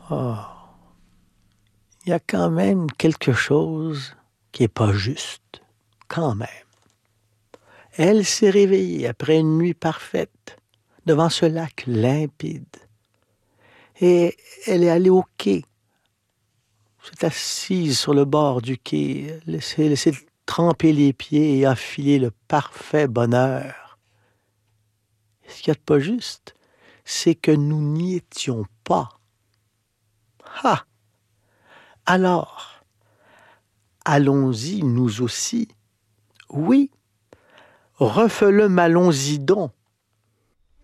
Oh, il y a quand même quelque chose qui n'est pas juste. Quand même. Elle s'est réveillée après une nuit parfaite, devant ce lac limpide. Et elle est allée au quai. S'est assise sur le bord du quai, laissé tremper les pieds et enfiler le parfait bonheur. Et ce qu'il y a de pas juste, c'est que nous n'y étions pas. Ah! Alors, allons-y, nous aussi. Oui, refais-le, allons-y donc.